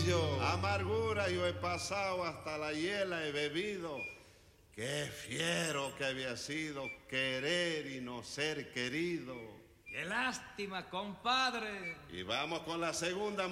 vicio. Amargura yo he pasado, hasta la hiela he bebido. Qué fiero que había sido querer y no ser querido. ¡Qué lástima, compadre! Y vamos con la segunda